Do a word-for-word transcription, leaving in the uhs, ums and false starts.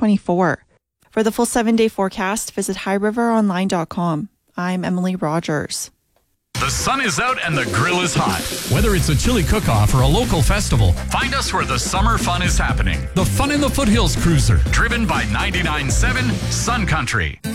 twenty-four. For the full seven-day forecast, visit high river online dot com. I'm Emily Rogers. The sun is out and the grill is hot. Whether it's a chili cook-off or a local festival, find us where the summer fun is happening. The Fun in the Foothills Cruiser, driven by ninety-nine point seven Sun Country.